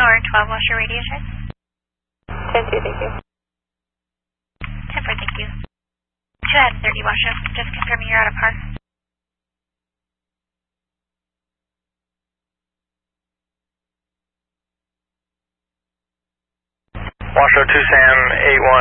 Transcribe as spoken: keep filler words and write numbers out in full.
Nor twelve washer radio check. ten two, thank you. ten four, thank you. two ahead, thirty washer. Just confirming you're out of park. Washoe two Sam, eight one.